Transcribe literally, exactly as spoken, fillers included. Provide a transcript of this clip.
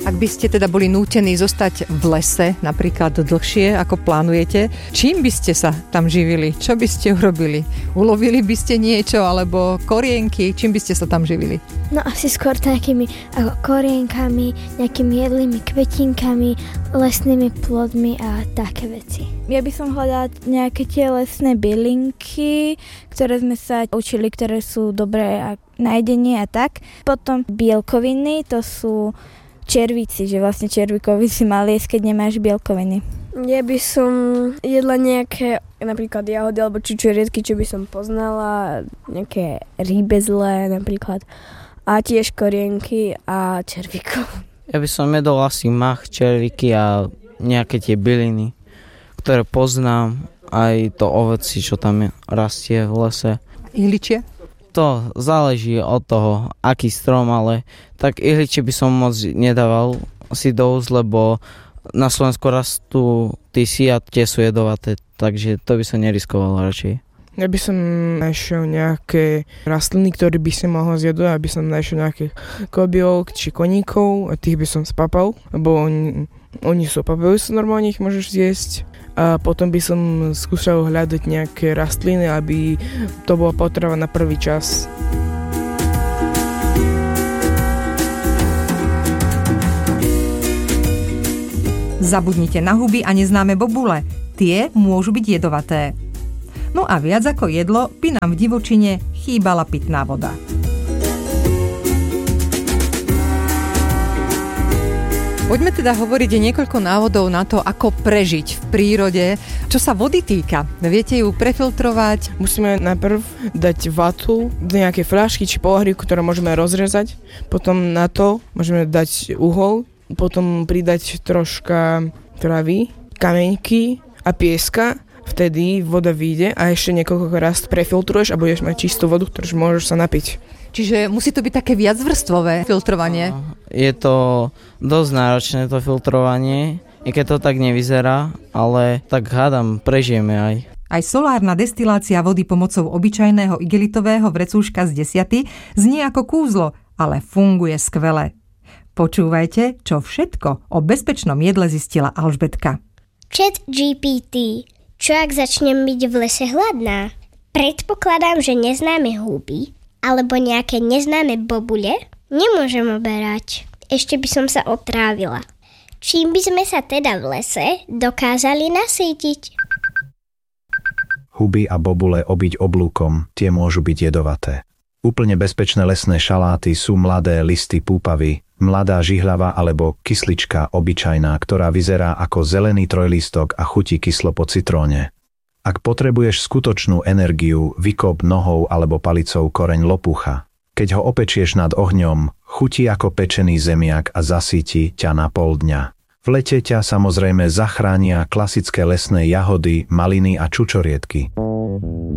Ak by ste teda boli nútení zostať v lese napríklad dlhšie, ako plánujete, čím by ste sa tam živili? Čo by ste urobili? Ulovili by ste niečo alebo korienky? Čím by ste sa tam živili? No asi skôr takými ako korienkami, nejakými jedlými kvetinkami, lesnými plodmi a také veci. Ja by som hľadala nejaké tie lesné bylinky, ktoré sme sa učili, ktoré sú dobré na jedenie a tak. Potom bielkoviny, to sú červíci, že vlastne červíkovi si mal jesť, keď nemáš bielkoviny. Ja by som jedla nejaké napríklad jahody alebo čučoriedky, čo by som poznala, nejaké rýbezle napríklad a tiež korienky a červíkov. Ja by som jedol asi mach, červíky a nejaké tie byliny, ktoré poznám, aj to ovoci, čo tam rastie v lese. Ihličie? To záleží od toho, aký strom, ale tak ihličie by som moc nedával si do úst, lebo na Slovensku rastú tisí a tie sú jedovaté, takže to by som neriskoval radšej. Ja by som našiel nejaké rastliny, ktoré by som mohol zjedať, aby som našiel nejakých kobiel či koníkov a tých by som spapal, lebo oni, oni sú papajúce, normálne ich môžeš zjesť. A potom by som skúšal hľadať nejaké rastliny, aby to bola potrava na prvý čas. Zabudnite na huby a neznáme bobule. Tie môžu byť jedovaté. No a viac ako jedlo by nám v divočine chýbala pitná voda. Poďme teda hovoriť niekoľko návodov na to, ako prežiť v prírode. Čo sa vody týka, viete ju prefiltrovať? Musíme najprv dať vatu do nejakej fľašky či poláhrivku, ktorú môžeme rozrezať. Potom na to môžeme dať uhol, potom pridať troška travy, kameňky a pieska. Vtedy voda vyjde a ešte niekoľko raz prefiltruješ a budeš mať čistú vodu, ktorú môžeš sa napiť. Čiže musí to byť také viacvrstvové filtrovanie? Je to dosť náročné to filtrovanie, i keď to tak nevyzerá, ale tak hádam, prežijeme aj. Aj solárna destilácia vody pomocou obyčajného igelitového vrecúška z desiaty znie ako kúzlo, ale funguje skvele. Počúvajte, čo všetko o bezpečnom jedle zistila Alžbetka. Chat G P T. Čo ak začnem byť v lese hladná? Predpokladám, že neznáme huby alebo nejaké neznáme bobule nemôžem oberať. Ešte by som sa otrávila. Čím by sme sa teda v lese dokázali nasýtiť? Huby a bobule obiť oblúkom, tie môžu byť jedovaté. Úplne bezpečné lesné šaláty sú mladé listy púpavy, mladá žihľava alebo kyslička obyčajná, ktorá vyzerá ako zelený trojlístok a chutí kyslo po citróne. Ak potrebuješ skutočnú energiu, vykop nohou alebo palicou koreň lopucha. Keď ho opečieš nad ohňom, chutí ako pečený zemiak a zasíti ťa na pol dňa. V lete ťa samozrejme zachránia klasické lesné jahody, maliny a čučoriedky.